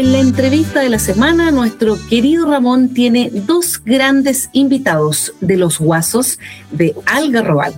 En la entrevista de la semana, nuestro querido Ramón tiene dos grandes invitados de los Guasos de Algarrobal.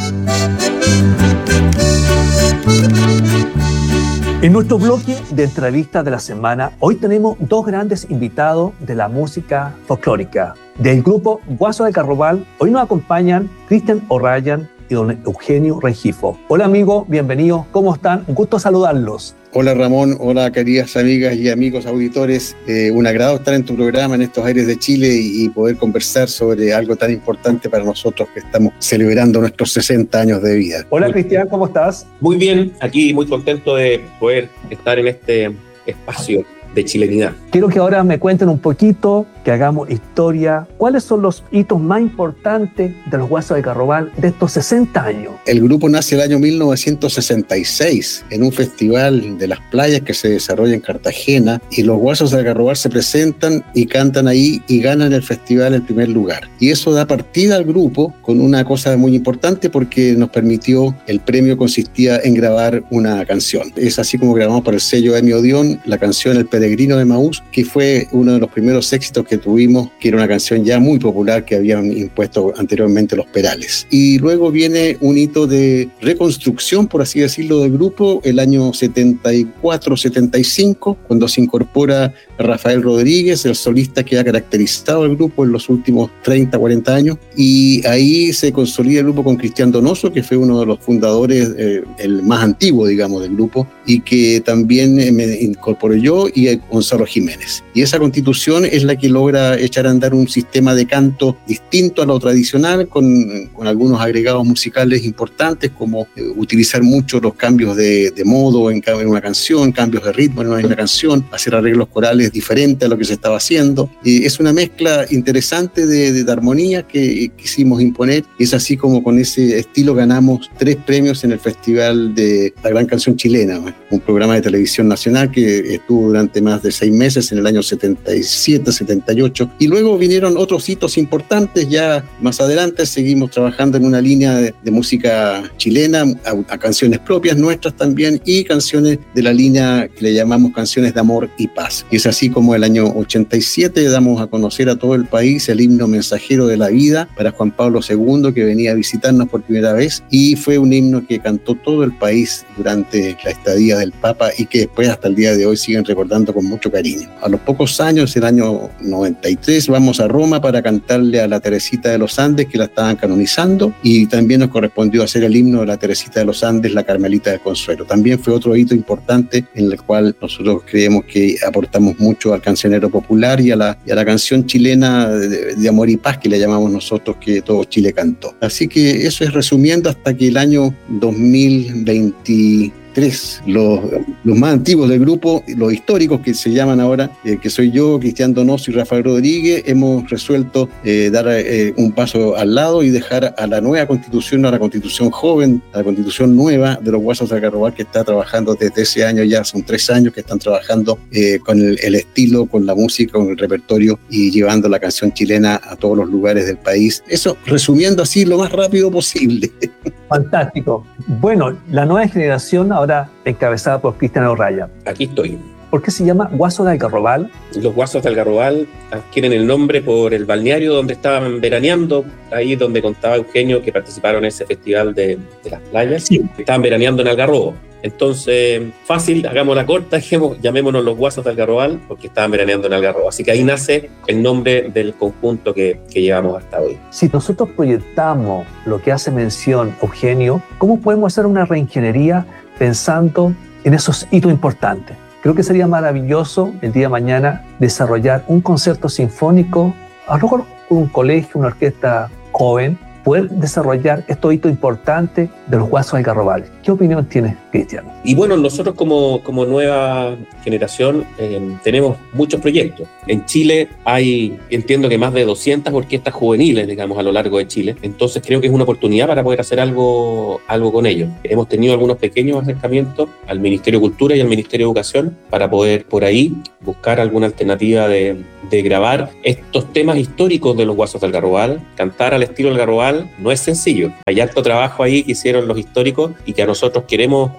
En nuestro bloque de entrevistas de la semana, hoy tenemos dos grandes invitados de la música folclórica. Del grupo Guasos de Algarrobal, hoy nos acompañan Cristian O'Ryan y don Eugenio Rengifo. Hola amigos, bienvenidos, ¿cómo están? Un gusto saludarlos. Hola Ramón, hola queridas amigas y amigos auditores. Un agrado estar en tu programa en estos aires de Chile y poder conversar sobre algo tan importante para nosotros que estamos celebrando nuestros 60 años de vida. Hola Cristian, ¿cómo estás? Muy bien, aquí muy contento de poder estar en este espacio de chilenidad. Quiero que ahora me cuenten un poquito, que hagamos historia. ¿Cuáles son los hitos más importantes de los Guasos de Algarrobal de estos 60 años? El grupo nace el año 1966 en un festival de las playas que se desarrolla en Cartagena, y los Guasos de Algarrobal se presentan y cantan ahí y ganan el festival en primer lugar. Y eso da partida al grupo con una cosa muy importante, porque nos permitió, el premio consistía en grabar una canción. Es así como grabamos para el sello Emi Odeón la canción El Peregrino de Maús, que fue uno de los primeros éxitos que tuvimos, que era una canción ya muy popular que habían impuesto anteriormente los Perales. Y luego viene un hito de reconstrucción, por así decirlo, del grupo, el año 74-75, cuando se incorpora Rafael Rodríguez, el solista que ha caracterizado al grupo en los últimos 30-40 años, y ahí se consolida el grupo con Cristian Donoso, que fue uno de los fundadores, el más antiguo, digamos, del grupo, y que también me incorporé yo y Gonzalo Jiménez. Y esa constitución es la que logra echar a andar un sistema de canto distinto a lo tradicional, con algunos agregados musicales importantes, como utilizar mucho los cambios de modo en una canción, cambios de ritmo en una canción, hacer arreglos corales diferentes a lo que se estaba haciendo. Es una mezcla interesante de armonía que quisimos imponer. Es así como con ese estilo ganamos 3 premios en el Festival de la Gran Canción Chilena, un programa de televisión nacional que estuvo durante más de 6 meses en el año 77, 78, y luego vinieron otros hitos importantes. Ya más adelante seguimos trabajando en una línea de música chilena, a canciones propias nuestras también, y canciones de la línea que le llamamos canciones de amor y paz. Y es así como el año 87 damos a conocer a todo el país el himno Mensajero de la Vida para Juan Pablo II, que venía a visitarnos por primera vez, y fue un himno que cantó todo el país durante la estadía del Papa y que después hasta el día de hoy siguen recordando con mucho cariño. A los pocos años, el año 93, vamos a Roma para cantarle a la Teresita de los Andes, que la estaban canonizando, y también nos correspondió hacer el himno de la Teresita de los Andes, la Carmelita del Consuelo. También fue otro hito importante en el cual nosotros creemos que aportamos mucho al cancionero popular y a la canción chilena de amor y paz, que le llamamos nosotros, que todo Chile cantó. Así que eso es resumiendo hasta que el año 2023 los más antiguos del grupo, los históricos que se llaman ahora, que soy yo, Cristian Donoso y Rafael Rodríguez, hemos resuelto dar un paso al lado y dejar a la nueva constitución, a la constitución joven, a la constitución nueva de los Guasos de Algarrobal, que está trabajando desde ese año, ya son 3 años que están trabajando con el estilo, con la música, con el repertorio y llevando la canción chilena a todos los lugares del país. Eso resumiendo así lo más rápido posible. Fantástico. Bueno, la nueva generación ahora encabezada por Cristian O'Ryan. Aquí estoy. ¿Por qué se llama Guasos de Algarrobal? Los Guasos de Algarrobal adquieren el nombre por el balneario donde estaban veraneando, ahí donde contaba Eugenio que participaron en ese festival de las playas. Sí. Estaban veraneando en Algarrobo. Entonces, fácil, hagámosla corta, llamémonos los Guasos de Algarrobal porque estaban veraneando en Algarrobo. Así que ahí nace el nombre del conjunto que llevamos hasta hoy. Si nosotros proyectamos lo que hace mención Eugenio, ¿cómo podemos hacer una reingeniería pensando en esos hitos importantes? Creo que sería maravilloso el día de mañana desarrollar un concierto sinfónico, a lo mejor con un colegio, una orquesta joven, poder desarrollar estos hitos importantes de los Guasos de Algarrobal. ¿Qué opinión tienes, Cristian? Y bueno, nosotros como nueva generación tenemos muchos proyectos. En Chile hay, entiendo que más de 200 orquestas juveniles, digamos, a lo largo de Chile. Entonces creo que es una oportunidad para poder hacer algo con ellos. Hemos tenido algunos pequeños acercamientos al Ministerio de Cultura y al Ministerio de Educación para poder por ahí buscar alguna alternativa de grabar estos temas históricos de los Guasos de Algarrobal. Cantar al estilo Algarrobal no es sencillo. Hay harto trabajo ahí que hicieron los históricos y que a nosotros queremos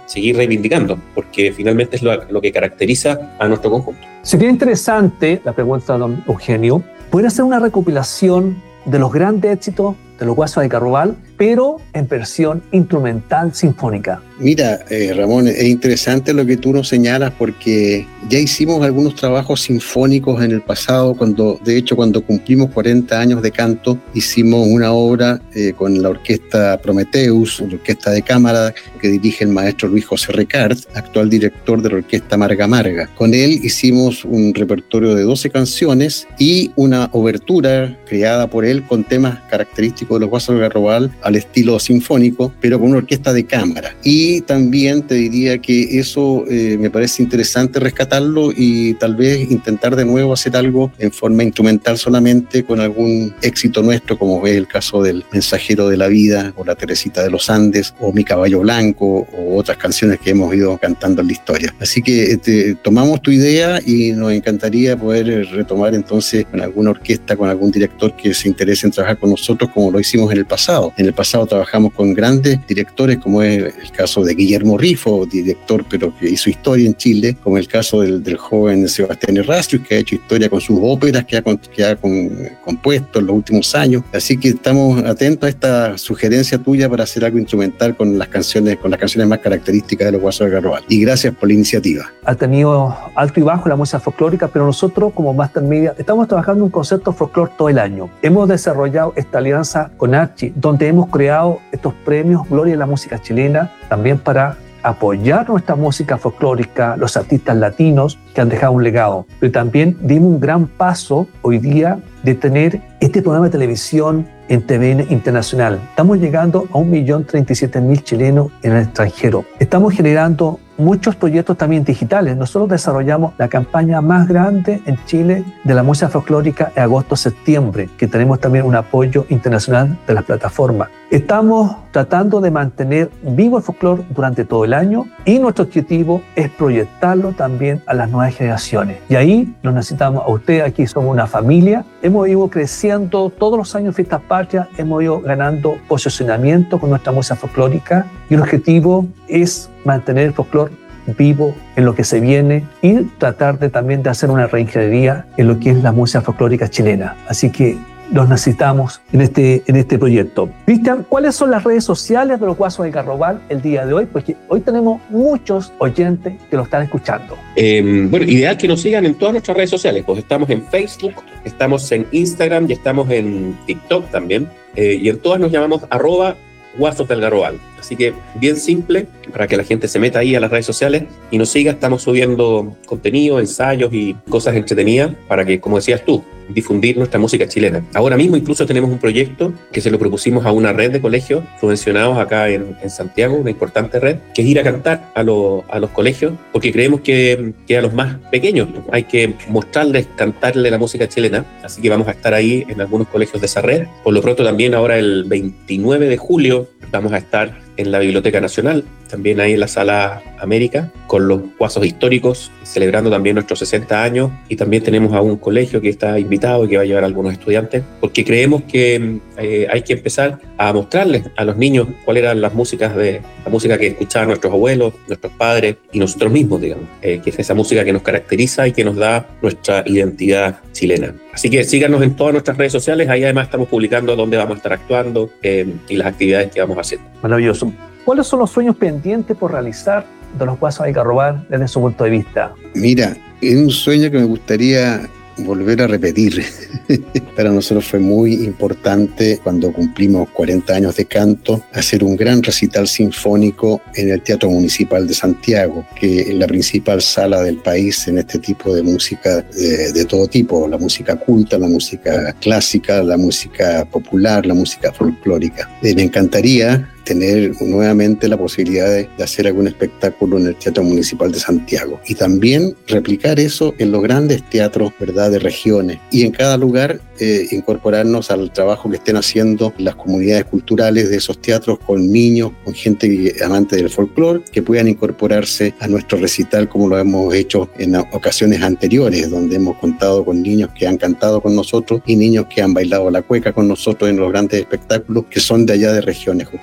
seguir reivindicando, porque finalmente es lo que caracteriza a nuestro conjunto. Sería interesante, la pregunta de don Eugenio, poder hacer una recopilación de los grandes éxitos de los Guasos de Carrobal, pero en versión instrumental sinfónica. Mira, Ramón, es interesante lo que tú nos señalas, porque ya hicimos algunos trabajos sinfónicos en el pasado. De hecho, cuando cumplimos 40 años de canto, hicimos una obra con la orquesta Prometheus, la orquesta de cámara que dirige el maestro Luis José Recart, actual director de la orquesta Marga Marga. Con él hicimos un repertorio de 12 canciones y una obertura creada por él con temas característicos de los Guasos de Carrobal al estilo sinfónico, pero con una orquesta de cámara. Y también te diría que eso me parece interesante rescatarlo y tal vez intentar de nuevo hacer algo en forma instrumental solamente con algún éxito nuestro, como es el caso del Mensajero de la Vida, o la Teresita de los Andes, o Mi Caballo Blanco, o otras canciones que hemos ido cantando en la historia. Así que tomamos tu idea y nos encantaría poder retomar entonces con alguna orquesta, con algún director que se interese en trabajar con nosotros, como lo hicimos en el pasado. En el pasado trabajamos con grandes directores, como es el caso de Guillermo Rifo, director pero que hizo historia en Chile, como el caso del joven Sebastián Errázuriz, que ha hecho historia con sus óperas que ha compuesto en los últimos años. Así que estamos atentos a esta sugerencia tuya para hacer algo instrumental con las canciones más características de los Guasos de Carrobal. Y gracias por la iniciativa. Ha tenido alto y bajo la música folclórica, pero nosotros como Master Media estamos trabajando un concepto folclore todo el año. Hemos desarrollado esta alianza con Archi, donde hemos creado estos premios Gloria de la Música Chilena, también para apoyar nuestra música folclórica, los artistas latinos que han dejado un legado. Pero también dimos un gran paso hoy día de tener este programa de televisión en TVN Internacional. Estamos llegando a 1.037.000 chilenos en el extranjero. Estamos generando muchos proyectos también digitales. Nosotros desarrollamos la campaña más grande en Chile de la música folclórica en agosto-septiembre, que tenemos también un apoyo internacional de las plataformas. Estamos tratando de mantener vivo el folclore durante todo el año y nuestro objetivo es proyectarlo también a las nuevas generaciones. Y ahí nos necesitamos a ustedes, aquí somos una familia. Hemos ido creciendo todos los años en Fiestas Patrias, hemos ido ganando posicionamiento con nuestra música folclórica y el objetivo es mantener el folclore vivo en lo que se viene y tratar también de hacer una reingeniería en lo que es la música folclórica chilena. Así que los necesitamos en este proyecto. Cristian, ¿cuáles son las redes sociales de los Guasos de Carrobal el día de hoy? Porque hoy tenemos muchos oyentes que lo están escuchando. Bueno, ideal que nos sigan en todas nuestras redes sociales. Pues estamos en Facebook, estamos en Instagram y estamos en TikTok también. Y en todas nos llamamos @Guasos del Carrobal. Así que bien simple para que la gente se meta ahí a las redes sociales y nos siga. Estamos subiendo contenido, ensayos y cosas entretenidas para que, como decías tú, difundir nuestra música chilena. Ahora mismo incluso tenemos un proyecto que se lo propusimos a una red de colegios subvencionados acá en Santiago, una importante red, que es ir a cantar a los colegios, porque creemos que a los más pequeños hay que mostrarles, cantarle la música chilena. Así que vamos a estar ahí en algunos colegios de esa red. Por lo pronto también ahora el 29 de julio vamos a estar en la Biblioteca Nacional, también ahí en la Sala América, con los Guasos históricos, celebrando también nuestros 60 años, y también tenemos a un colegio que está invitado y que va a llevar a algunos estudiantes, porque creemos que hay que empezar a mostrarles a los niños cuáles eran la música que escuchaban nuestros abuelos, nuestros padres y nosotros mismos, digamos, que es esa música que nos caracteriza y que nos da nuestra identidad chilena. Así que síganos en todas nuestras redes sociales, ahí además estamos publicando dónde vamos a estar actuando y las actividades que vamos haciendo. Maravilloso. ¿Cuáles son los sueños pendientes por realizar de los Guasos de Carrobal desde su punto de vista? Mira, es un sueño que me gustaría volver a repetir. Para nosotros fue muy importante, cuando cumplimos 40 años de canto, hacer un gran recital sinfónico en el Teatro Municipal de Santiago, que es la principal sala del país en este tipo de música de todo tipo, la música culta, la música clásica, la música popular, la música folclórica. Me encantaría tener nuevamente la posibilidad de hacer algún espectáculo en el Teatro Municipal de Santiago y también replicar eso en los grandes teatros, ¿verdad?, de regiones, y en cada lugar incorporarnos al trabajo que estén haciendo las comunidades culturales de esos teatros con niños, con gente amante del folclore, que puedan incorporarse a nuestro recital como lo hemos hecho en ocasiones anteriores, donde hemos contado con niños que han cantado con nosotros y niños que han bailado la cueca con nosotros en los grandes espectáculos que son de allá de regiones.